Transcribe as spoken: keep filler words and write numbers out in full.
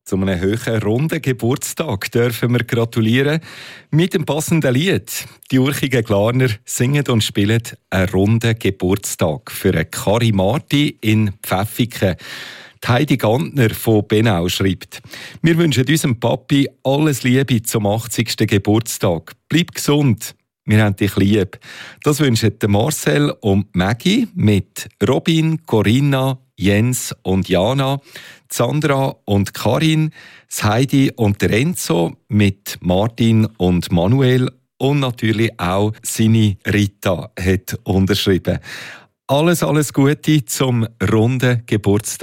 Zu einem hohen, runden Geburtstag dürfen wir gratulieren mit dem passenden Lied. Die urchigen Glarner singen und spielen einen runden Geburtstag für eine Kari Marti in Pfäffiken. Die Heidi Gantner von Benau schreibt: Wir wünschen unserem Papi alles Liebe zum achtzigsten Geburtstag. Bleib gesund, wir haben dich lieb. Das wünschen Marcel und Maggie mit Robin, Corinna, Jens und Jana, Sandra und Karin, Heidi und Renzo mit Martin und Manuel und natürlich auch seine Rita hat unterschrieben. Alles, alles Gute zum runden Geburtstag.